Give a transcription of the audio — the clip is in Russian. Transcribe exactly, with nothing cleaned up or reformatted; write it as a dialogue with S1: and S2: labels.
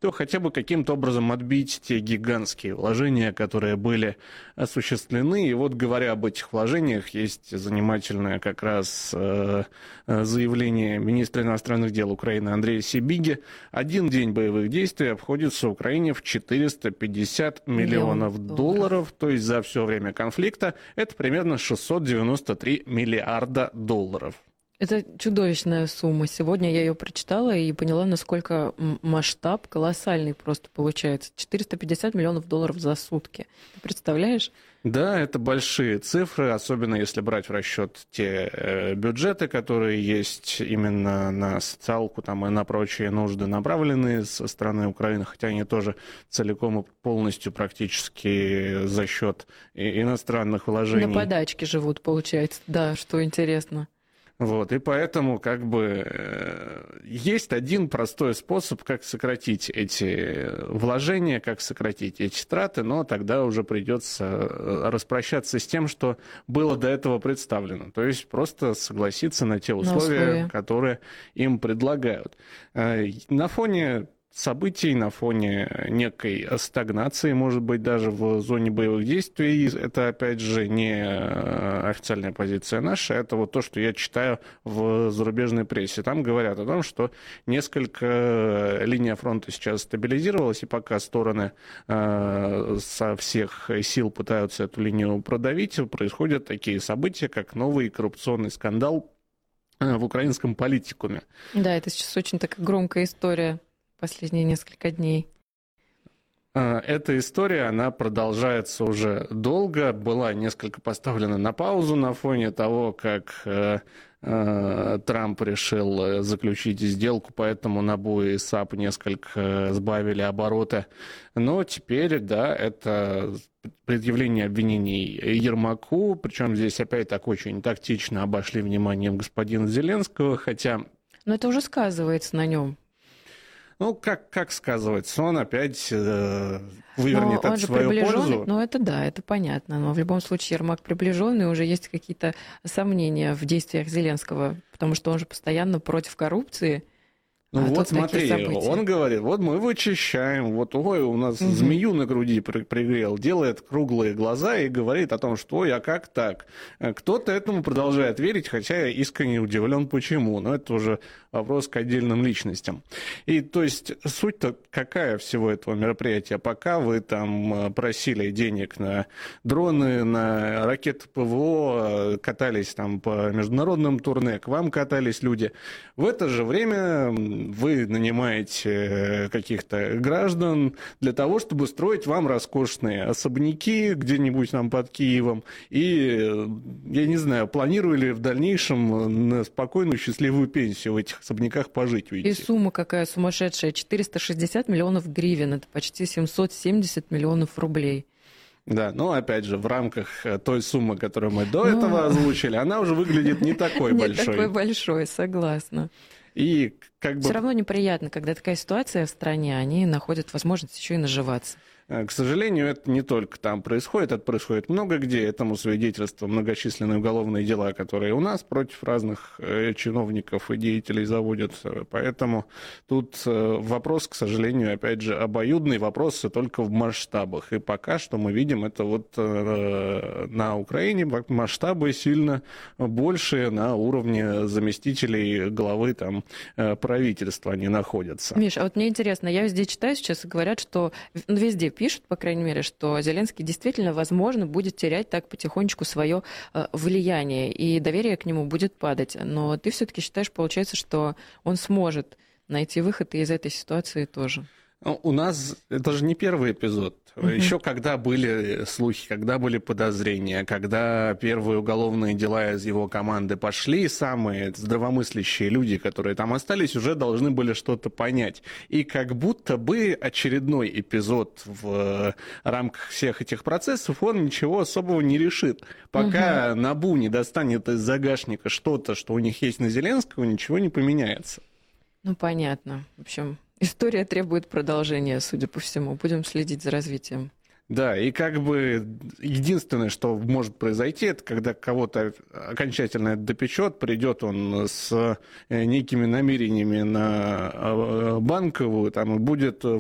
S1: то хотя бы каким-то образом отбить те гигантские вложения, которые были осуществлены. И вот, говоря об этих вложениях, есть занимательное как раз э, заявление министра иностранных дел Украины Андрея Сибиги. Один день боевых действий обходится Украине в четыреста пятьдесят миллионов
S2: Миллион
S1: долларов,
S2: долларов.
S1: то есть за все время конфликта это примерно шестьсот девяносто три миллиарда долларов.
S2: Это чудовищная сумма. Сегодня я ее прочитала и поняла, насколько м- масштаб колоссальный просто получается. четыреста пятьдесят миллионов долларов за сутки. Ты представляешь?
S1: Да, это большие цифры, особенно если брать в расчет те э, бюджеты, которые есть именно на социалку там, и на прочие нужды, направленные со стороны Украины, хотя они тоже целиком и полностью практически за счет иностранных вложений.
S2: На подачке живут, получается. Да, что интересно.
S1: Вот, и поэтому как бы э, есть один простой способ, как сократить эти вложения, как сократить эти траты, но тогда уже придется распрощаться с тем, что было до этого представлено. То есть просто согласиться на те условия,
S2: На условия.
S1: которые им предлагают. Э, на фоне событий, на фоне некой стагнации, может быть, даже в зоне боевых действий. Это, опять же, не официальная позиция наша, это вот то, что я читаю в зарубежной прессе. Там говорят о том, что несколько линия фронта сейчас стабилизировалась, и пока стороны э, со всех сил пытаются эту линию продавить, происходят такие события, как новый коррупционный скандал в украинском политикуме.
S2: Да, это сейчас очень такая громкая история. Последние несколько дней.
S1: Эта история, она продолжается уже долго, была несколько поставлена на паузу на фоне того, как э, э, Трамп решил заключить сделку, поэтому НАБУ и САП несколько сбавили обороты. Но теперь, да, это предъявление обвинений Ермаку, причем здесь опять так очень тактично обошли вниманием господина Зеленского, хотя...
S2: Но это уже сказывается на нем.
S1: Ну, как, как сказывается, он опять э, вывернет это в свою пользу.
S2: Ну, это да, это понятно. Но в любом случае Ермак приближенный, уже есть какие-то сомнения в действиях Зеленского, потому что он же постоянно против коррупции.
S1: Ну
S2: а
S1: вот смотри, он говорит, вот мы вычищаем, вот ой, у нас угу. змею на груди пригрел, делает круглые глаза и говорит о том, что ой, а как так? Кто-то этому продолжает верить, хотя я искренне удивлен, почему. Но это уже вопрос к отдельным личностям. И то есть суть-то какая всего этого мероприятия? Пока вы там просили денег на дроны, на ракеты ПВО, катались там по международным турне, к вам катались люди, в это же время вы нанимаете каких-то граждан для того, чтобы строить вам роскошные особняки где-нибудь там под Киевом. И, я не знаю, планировали в дальнейшем на спокойную, счастливую пенсию в этих особняках пожить. Уйти.
S2: И сумма какая сумасшедшая. четыреста шестьдесят миллионов гривен. Это почти семьсот семьдесят миллионов рублей.
S1: Да, но опять же, в рамках той суммы, которую мы до но... этого озвучили, она уже выглядит не такой большой.
S2: Не такой большой, согласна.
S1: И как бы...
S2: Все равно неприятно, когда такая ситуация в стране, они находят возможность еще и наживаться.
S1: К сожалению, это не только там происходит, это происходит много где. Этому свидетельство многочисленные уголовные дела, которые у нас против разных чиновников и деятелей заводятся. Поэтому тут вопрос, к сожалению, опять же, обоюдный, вопрос только в масштабах. И пока что мы видим, это вот на Украине масштабы сильно большие, на уровне заместителей главы там правительства они находятся.
S2: Миш, а вот мне интересно, я везде читаю сейчас и говорят, что везде пишут, по крайней мере, что Зеленский действительно, возможно, будет терять так потихонечку свое влияние, и доверие к нему будет падать. Но ты все-таки считаешь, получается, что он сможет найти выход и из этой ситуации тоже?
S1: У нас это же не первый эпизод. Uh-huh. Еще когда были слухи, когда были подозрения, когда первые уголовные дела из его команды пошли, самые здравомыслящие люди, которые там остались, уже должны были что-то понять. И как будто бы очередной эпизод в рамках всех этих процессов, он ничего особого не решит. Пока uh-huh. НАБУ не достанет из загашника что-то, что у них есть на Зеленского, ничего не поменяется.
S2: Ну, понятно. В общем... История требует продолжения, судя по всему. Будем следить за развитием.
S1: Да, и как бы единственное, что может произойти, это когда кого-то окончательно это допечет, придет он с некими намерениями на Банковую, там, и будет